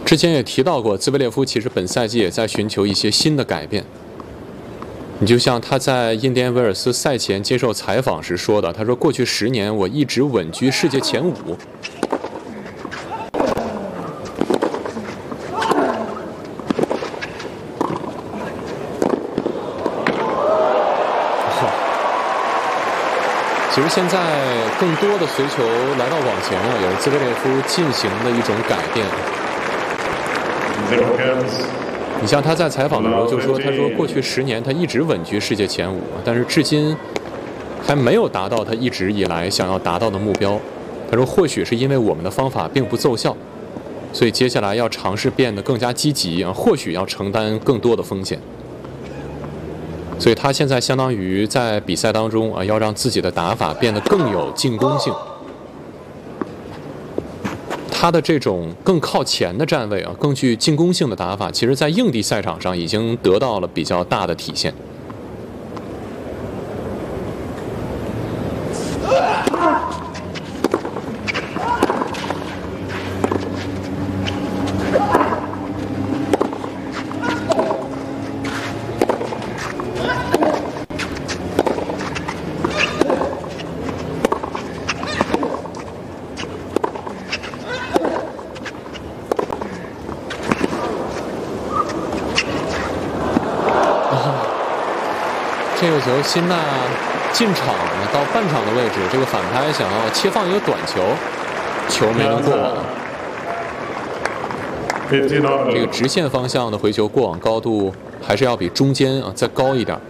之前也提到过，兹维列夫其实本赛季也在寻求一些新的改变。你就像他在印第安维尔斯赛前接受采访时说的，他说：“过去10年，我一直稳居世界前5。”其实现在更多的随球来到网前啊，也是兹维列夫进行的一种改变。你像他在采访的时候就说，他说过去10年他一直稳居世界前5，但是至今还没有达到他一直以来想要达到的目标。他说或许是因为我们的方法并不奏效，所以接下来要尝试变得更加积极啊，或许要承担更多的风险。所以他现在相当于在比赛当中啊，要让自己的打法变得更有进攻性。他的这种更靠前的站位啊，更具进攻性的打法，其实在硬地赛场上已经得到了比较大的体现。这个球，辛纳进场到半场的位置，这个反拍想要切放一个短球，球没能过网。这个直线方向的回球过网高度还是要比中间啊再高一点。